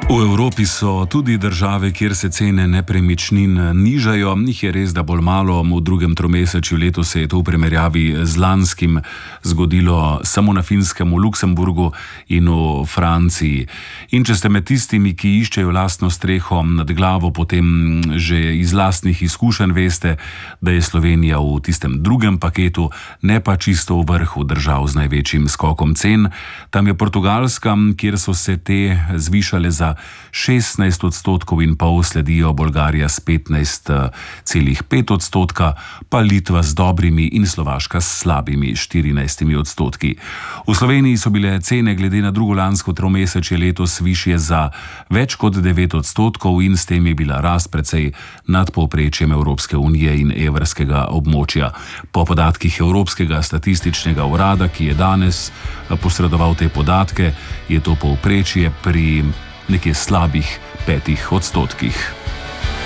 V Evropi so tudi države, kjer se cene nepremičnin nižajo. Njih je res, da bolj malo. V drugem tromesečju letos se je to v primerjavi z lanskim zgodilo samo na Finskem, v Luksemburgu in v Franciji. In če ste med tistimi, ki iščejo lastno streho nad glavo, potem že iz lastnih izkušenj veste, da je Slovenija v tistem drugem paketu, ne pa čisto v vrhu držav z največjim skokom cen. Tam je Portugalska, kjer so se te zvišale za 16,5 %, sledijo Bolgarija s 15,5 %, pa Litva z dobrimi in Slovaška s slabimi 14 %. V Sloveniji so bile cene glede na drugo lansko tromesečje letos višje za več kot 9 % in s tem je bila rast precej nad povprečjem Evropske unije in evrskega območja. Po podatkih Evropskega statističnega urada, ki je danes posredoval te podatke, je to povprečje pri nekje slabih 5 %.